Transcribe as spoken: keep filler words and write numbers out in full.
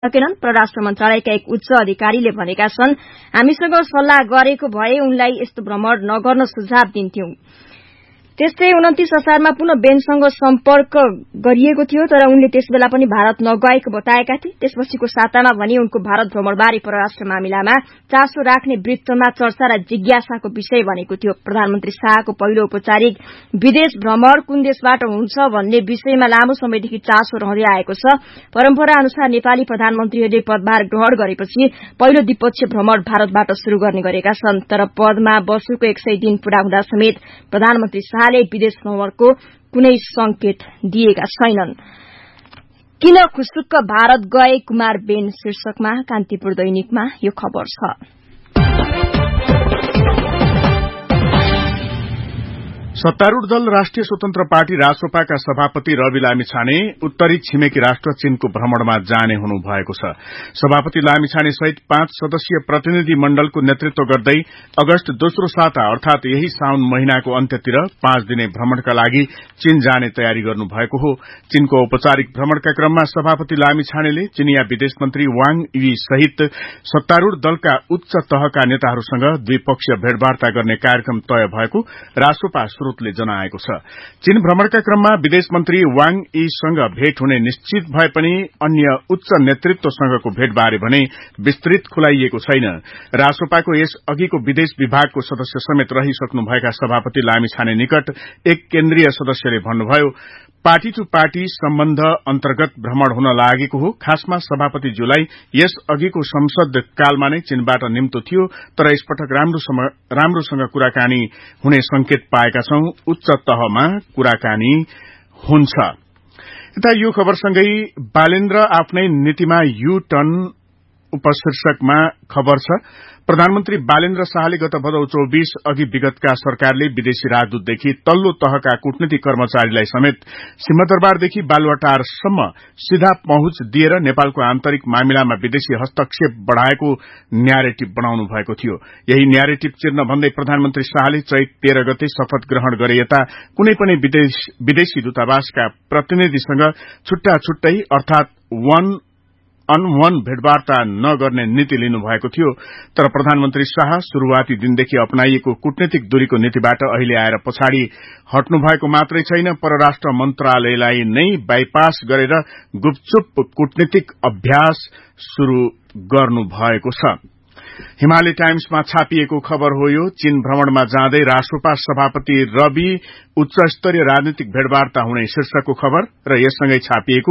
सकेनन्। परराष्ट्र मन्त्रालयका एक उच्च अधिकारीले भनेका छन्, हामीसँग सल्लाह गरेको भए उनलाई यस्तो भ्रमण नगर्न सुझाव दिन्थ्यौं। त्यस्तै उन्तीस असारमा पुनः बेनसँग सम्पर्क गरिएको थियो, तर उनले त्यसबेला पनि भारत नगएको बताएका थिए। त्यसपछिको सातामा भने उनको भारत भ्रमणबारे परराष्ट्र मामिलामा चासो राख्ने वृत्तमा चर्चा र जिज्ञासाको विषय बनेको थियो। प्रधानमन्त्री शाहको पहिलो औपचारिक विदेश भ्रमण कुन देशबाट हुन्छ भन्ने विषयमा लामो समयदेखि चासो रहँदै आएको छ। परम्परा अनुसार नेपाली प्रधानमन्त्रीहरूले पदभार ग्रहण गरेपछि पहिलो द्विपक्षीय भ्रमण भारतबाट शुरू गर्ने गरेका छन्। तर पदमा बसेको एक सय दिन पूरा हुँदा समेत प्रधानमन्त्री शाह विदेश भ्रमणको कुनै संकेत दिएका छैनन्। किन खुसुक्क भारत गए कुमार बेन शीर्षकमा कान्तिपुर दैनिकमा यो खबर छ। सत्तारूढ़ दल राष्ट्रिय स्वतन्त्र पार्टी रासोपाका सभापति रवि लामिछाने उत्तरी छिमेकी राष्ट्र चीनको भ्रमणमा जाने हुनु भएको छ। सभापति लामिछाने सहित पाँच सदस्यीय प्रतिनिधि मण्डलको नेतृत्व गर्दै अगस्त दोस्रो साता अर्थात यही साउन महिनाको अन्त्यतिर पाँच दिने भ्रमणका लागि चीन जाने तयारी गर्नु भएको हो। चीनको औपचारिक भ्रमणका क्रममा सभापति लामिछानेले चिनिया विदेश मन्त्री वाङ यी सहित सत्तारूढ़ दलका उच्च तहका नेताहरूसँग द्विपक्षीय भेटवार्ता गर्ने कार्यक्रम तय भएको रासोपा स्रोतले जनाएको छ। चीन भ्रमणका क्रममा विदेश मन्त्री वाङ यीसँग भेट हुने निश्चित भए पनि अन्य उच्च नेतृत्वसँगको भेटबारे भने विस्तृत खुलाइएको छैन। रासोपाको यस अघिको विदेश विभागको सदस्य समेत रहिसक्नुभएका सभापति लामिछाने निकट एक केन्द्रीय सदस्यले भन्नुभयो, पार्टी टू पार्टी सम्बन्ध अन्तर्गत भ्रमण हुन लागेको हो। खासमा सभापतिज्यूलाई यस अघिको संसद कालमा नै चीनबाट निम्तो थियो, तर यसपटक राम्रोसँग कुराकानी हुने संकेत पाएका छौं। उच्च तहमा कुराकानी हुन्छ। यता यो खबरसँगै बालेन्द्र आफ्नै नीतिमा यू टर्न उपशीर्षकमा खबर छ। प्रधानमन्त्री बालेन्द्र शाहले गत भदौ चौबीस अघि विगतका सरकारले विदेशी राजदूतदेखि तल्लो तहका कूटनीतिक कर्मचारीलाई समेत सिंहदरबारदेखि बालुवाटारसम्म सीधा पहुँच दिएर नेपालको आन्तरिक मामिलामा विदेशी हस्तक्षेप बढ़ाएको न्यारेटिभ बनाउनु भएको थियो। यही न्यारेटिभ चिर्न भन्दै प्रधानमन्त्री शाहले चैत तेह्र गते शपथ ग्रहण गरे यता कुनै पनि विदेशी दूतावासका प्रतिनिधिसँग छुट्टा छुट्टै अर्थात वन अन वन भेटवार्ता नगर्ने नीति लिनु भएको थियो। तर प्रधानमन्त्री शाह शुरूआती दिनदेखि अपनाइएको कूटनीतिक दूरीको नीतिबाट अहिले आएर पछाडि हट्नु भएको मात्रै छैन, परराष्ट्र मन्त्रालयलाई नै बाइपास गरेर गुपचुप कूटनीतिक अभ्यास शुरू गर्नु भएको छ। हिमालय टाइम्समा छापिएको खबर हो यो। चीन भ्रमणमा जाँदै रासोपा सभापति रवि उच्च स्तरीय राजनीतिक भेटवार्ता हुने शीर्षकको खबर र यससँगै छापिएको